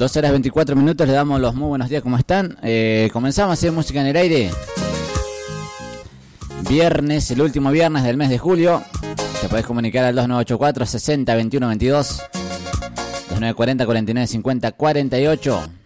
2 horas 24 minutos, le damos los muy buenos días, ¿cómo están? Comenzamos a hacer música en el aire. Viernes, el último viernes del mes de julio. Te podés comunicar al 2984 60 21 22, 2940 49 50 48.